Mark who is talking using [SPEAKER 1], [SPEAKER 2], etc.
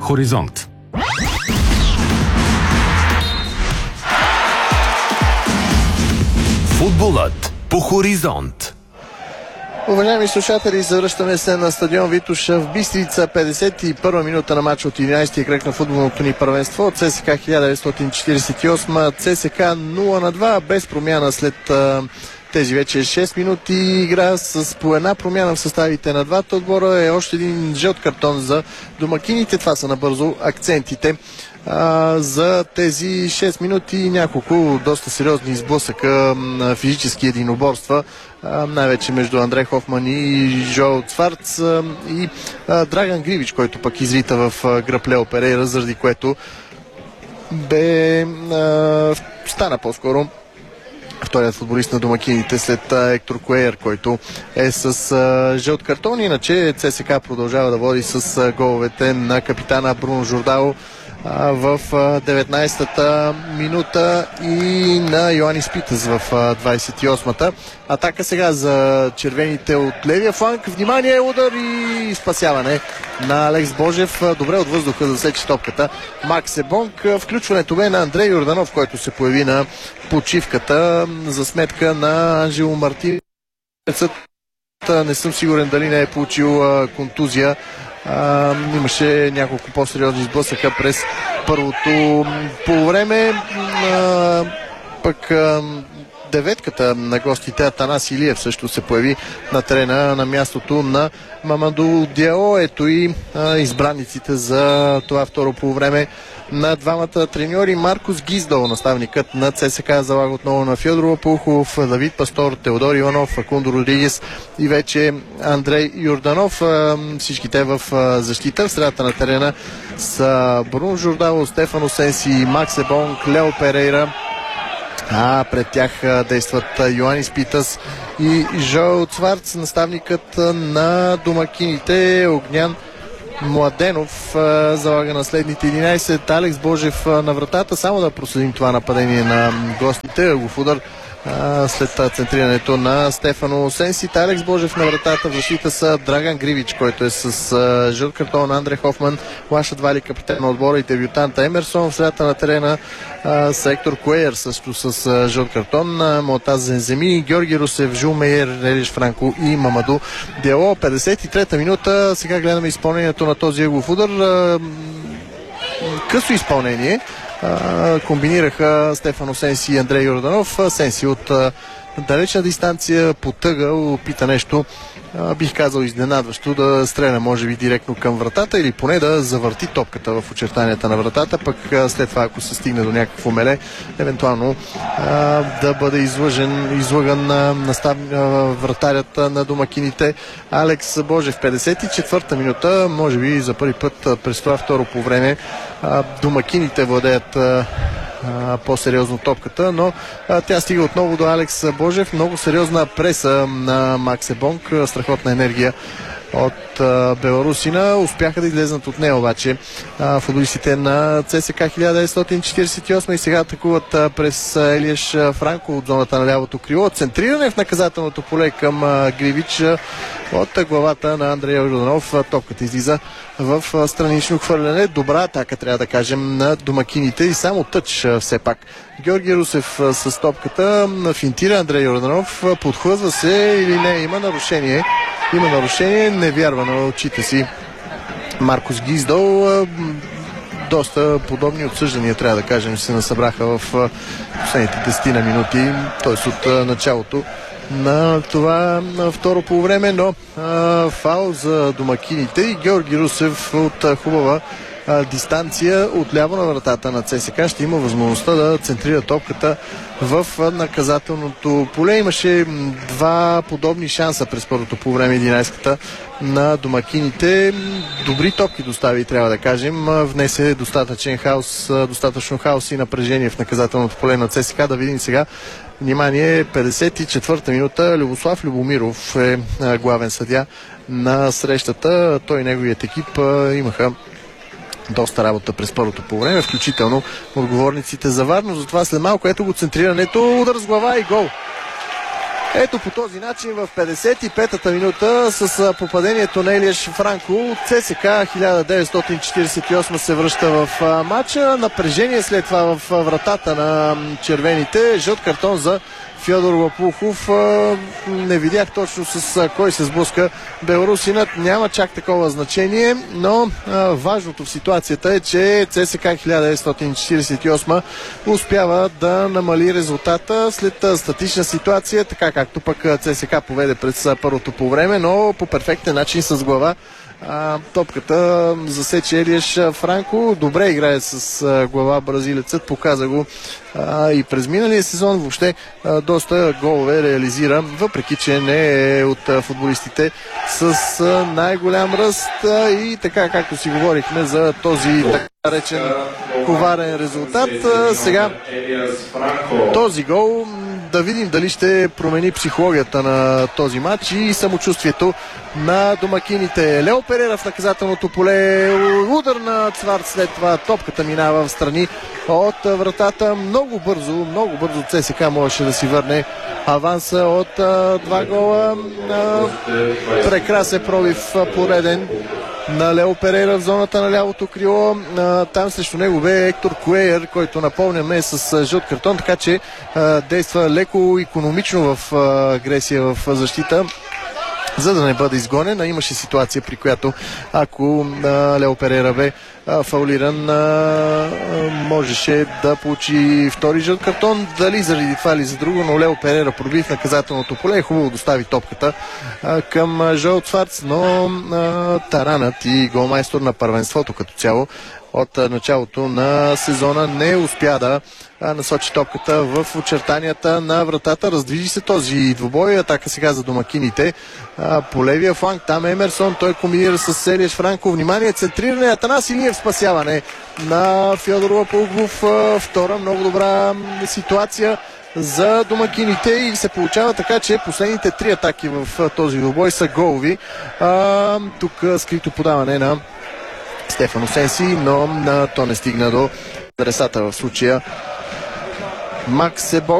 [SPEAKER 1] Хоризонт.
[SPEAKER 2] Футболът по Хоризонт.
[SPEAKER 3] Уважаеми слушатели, завръщаме се на стадион Витоша в Бистрица. 51-а минута на матч от 11-ти кръг на футболното ни първенство от ЦСК 1948, ЦСК 0-2, без промяна след тези вече 6 минути игра с по една промяна в съставите на двата отбора. Е още един жълт картон за домакините. Това са набързо акцентите за тези 6 минути. Няколко доста сериозни изблъсъка, физически единоборства, най-вече между Андрей Хофман и Жоел Цварц и Драган Гривич, който пък изрита в гръб Лео Перейра, заради което стана по-скоро вторият футболист на домакините след Ектор Куейер, който е с жълт картон. Иначе ЦСКА продължава да води с головете на капитана Бруно Жордао в 19-та минута и на Йоанис Питъс в 28-та. Атака сега за червените от левия фланг. Внимание, удар и спасяване на Алекс Божев. Добре от въздуха засече топката Макс Ебонг. Включването бе на Андрей Йорданов, който се появи на почивката за сметка на Анжело Мартинец. Не съм сигурен дали не е получил контузия. Имаше няколко по-сериозни сблъсъка през първото полувреме. Пък деветката на гостите Атанас Илиев също се появи на терена на мястото на Мамаду Диало. Ето и избраниците за това второ полувреме на двамата треньори. Маркус Гиздал, наставникът на ЦСКА, залага отново на Фьодор Лопухов, Давид Пастор, Теодор Иванов, Факундо Родригес и вече Андрей Йорданов. Всички те в защита. В средата на терена са Бруно Жордао, Стефано Сенси, Макс Ебонг, Лео Перейра. Пред тях действат Йоанис Питъс и Жоел Цварц. Наставникът на домакините Огнян Младенов залага на следните 11. Алекс Божев на вратата. Само да проследим това нападение на гостите. Ъглов удар след центрирането на Стефано Сенсит. Алекс Божев на вратата. В защита са Драган Гривич, който е с жълт картон, Андре Хофман, Лаша Двали, капитан на отбора, и дебютанта Емерсон. В средата на терена с Ектор Куейер също с жълт картон, Мотаз Зенземи, Георги Русев, Жул Мейер, Релиш Франко и Мамаду Диало. 53-та минута. Сега гледаме изпълнението на този ъглов удар. Късо изпълнение. Комбинираха Стефано Сенси и Андрей Йорданов. Сенси от далечна дистанция потъгал, опита нещо, бих казал изненадващо, да стреля може би директно към вратата или поне да завърти топката в очертанията на вратата, пък след това, ако се стигне до някакво меле, евентуално да бъде излъган вратарят на домакините Алекс Божев. 54-та минута, може би за първи път през това второ по време домакините владеят по-сериозно топката, но тя стига отново до Алекс Божев. Много сериозна преса на Макс Ебонг, страхотна енергия от беларусина. Успяха да излезнат от нея обаче футболистите на ЦСКА 1948 и сега атакуват през Елиеш Франко от зоната на лявото крило. Центриране в наказателното поле към Гривич от главата на Андрей Йорданов. Топката излиза в странично хвърляне. Добра атака, трябва да кажем, на домакините и само тъч все пак. Георги Русев с топката финтира Андрей Йорданов, подхлъзва се или не, има нарушение. Има нарушение, не вярва на очите си Маркус Гиздал. Доста подобни отсъждания, трябва да кажем, се насъбраха в последните 10 на минути, т.е. от началото на това второ полувреме, но фаул за домакините и Георги Русев от хубава дистанция отляво на вратата на ЦСКА ще има възможността да центрира топката в наказателното поле. Имаше два подобни шанса през първото по време 11-ката на домакините. Добри топки достави, трябва да кажем. Внесе достатъчно хаос и напрежение в наказателното поле на ЦСКА. Да видим сега. Внимание, 54-та минута. Любослав Любомиров е главен съдия на срещата. Той и неговият екип имаха доста работа през първото по време, включително отговорниците за ВАР, но затова след малко ето го центрирането, удар с глава и гол. Ето по този начин в 55-та минута с попадението на Елиаш Франко ЦСК 1948 се връща в матча. Напрежение след това в вратата на червените. Жълт картон за Фьодор Лопухов. Не видях точно с кой се сблъска беларусинът. Няма чак такова значение, но важното в ситуацията е, че ЦСК 1948 успява да намали резултата след статична ситуация, така както пък ЦСК поведе през първото по време, но по перфектен начин с глава. Топката засече Елиаш Франко. Добре играе с глава бразилецът, показа го и през миналия сезон. Въобще доста голове реализира, въпреки че не е от футболистите с най-голям ръст и така както си говорихме за този така наречен коварен резултат. Сега този гол, да видим дали ще промени психологията на този матч и самочувствието на домакините. Лео Перера в наказателното поле, удар на Цварц, след това топката минава в страни от вратата. Много бързо ЦСКА можеше да си върне аванса от 2 гола. Прекрасен пробив пореден на Лео Перера в зоната на лявото крило. Там срещу него бе Ектор Куейер, който напомняме с жълт картон, така че действа леко икономично в агресия в защита, за да не бъде изгонен. Имаше ситуация, при която ако Лео Перера бе фаулиран, можеше да получи втори жълт картон. Дали заради това или за друго, но Лео Перера проби в наказателното поле. Е хубаво достави топката към Жоел Цварц, но таранът и голмайстор на първенството като цяло от началото на сезона не успя да насочи топката в очертанията на вратата. Раздвижи се този двубой. Атака сега за домакините по левия фланг. Там Емерсон. Той комбинира с Елиаш Франко. Внимание, центриране. Атанас Илиев, спасяване на Фьодор Лопухов. Втора много добра ситуация за домакините и се получава така, че последните 3 атаки в този двубой са голови. Тук скрито подаване на Стефан Осенси, но то не стигна до адресата в случая Макс Себо.